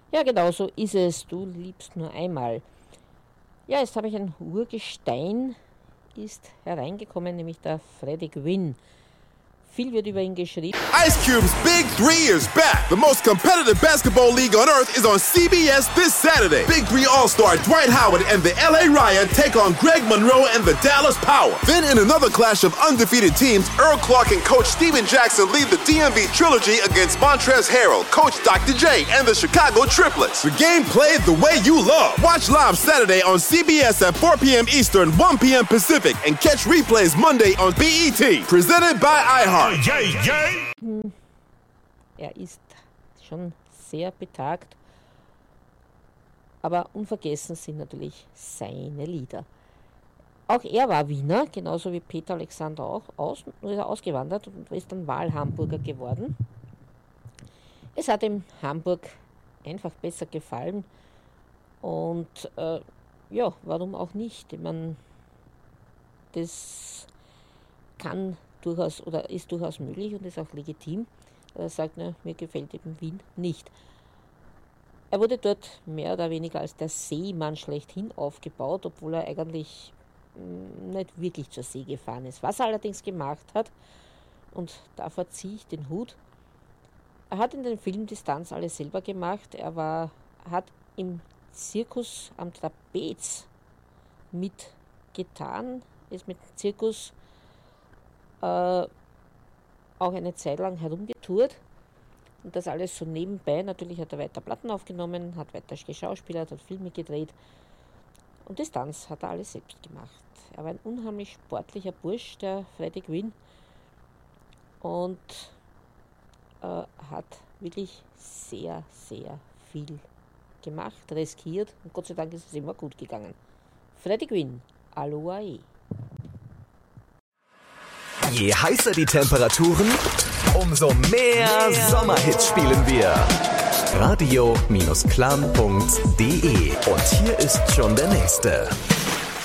Ja, genau so ist es. Du liebst nur einmal. Ja, jetzt habe ich ein Urgestein, ist hereingekommen, nämlich der Freddie Gwynn. Viel wird über ihn geschrieben. Ice Cube's Big Three is back. The most competitive basketball league on earth is on CBS this Saturday. Big Three All-Star Dwight Howard and the LA Riot take on Greg Monroe and the Dallas Power. Then in another clash of undefeated teams, Earl Clark and Coach Steven Jackson lead the DMV Trilogy against Montrezl Harrell, Coach Dr. J, and the Chicago Triplets. The game played the way you love. Watch live Saturday on CBS at 4 p.m. Eastern, 1 p.m. Pacific, and catch replays Monday on BET. Presented by iHeart. Er ist schon sehr betagt, aber unvergessen sind natürlich seine Lieder. Auch er war Wiener, genauso wie Peter Alexander auch, nur ist er ausgewandert und ist dann Wahlhamburger geworden. Es hat ihm Hamburg einfach besser gefallen und ja, warum auch nicht? Ich meine, das kann durchaus oder ist durchaus möglich und ist auch legitim. Er sagt, ne, mir gefällt eben Wien nicht. Er wurde dort mehr oder weniger als der Seemann schlechthin aufgebaut, obwohl er eigentlich nicht wirklich zur See gefahren ist. Was er allerdings gemacht hat, und davor ziehe ich den Hut, er hat in den Film Distanz alles selber gemacht. Er hat im Zirkus am Trapez mitgetan, ist mit dem Zirkus auch eine Zeit lang herumgetourt und das alles so nebenbei. Natürlich hat er weiter Platten aufgenommen, hat weiter geschauspielert, hat Filme gedreht und Distanz hat er alles selbst gemacht. Er war ein unheimlich sportlicher Bursch, der Freddie Gwynn, und hat wirklich sehr, sehr viel gemacht, riskiert und Gott sei Dank ist es immer gut gegangen. Freddie Gwynn, Aloha. Je heißer die Temperaturen, umso mehr Sommerhits spielen wir. Radio-clan.de. Und hier ist schon der nächste.